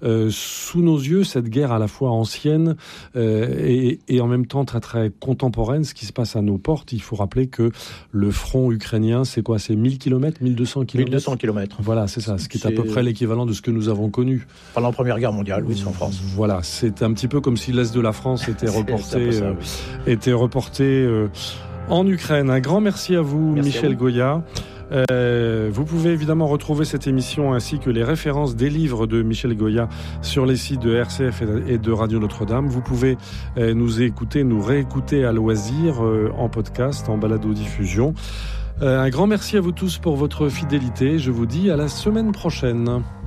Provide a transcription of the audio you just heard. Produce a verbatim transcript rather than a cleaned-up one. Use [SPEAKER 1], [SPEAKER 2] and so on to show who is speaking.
[SPEAKER 1] euh, sous nos yeux cette guerre à la fois ancienne euh, et, et en même temps très très contemporaine, ce qui se passe à nos portes. Il faut rappeler que le front ukrainien, c'est quoi? C'est mille kilomètres, mille deux cents kilomètres
[SPEAKER 2] mille deux cents kilomètres.
[SPEAKER 1] Voilà, c'est ça, ce qui est,
[SPEAKER 2] c'est...
[SPEAKER 1] à peu près l'équivalent de ce que nous avons connu.
[SPEAKER 2] Pendant la Première Guerre mondiale, oui, c'est en France.
[SPEAKER 1] Voilà, c'est un petit peu comme si l'Est de la France était reporté,
[SPEAKER 2] ça,
[SPEAKER 1] euh,
[SPEAKER 2] oui.
[SPEAKER 1] était reporté euh, en Ukraine. Un grand merci à vous,
[SPEAKER 2] merci
[SPEAKER 1] Michel
[SPEAKER 2] à vous.
[SPEAKER 1] Goya. Euh, vous pouvez évidemment retrouver cette émission ainsi que les références des livres de Michel Goya sur les sites de R C F et de Radio Notre-Dame. Vous pouvez euh, nous écouter, nous réécouter à loisir euh, en podcast, en balado-diffusion. Euh, un grand merci à vous tous pour votre fidélité. Je vous dis à la semaine prochaine.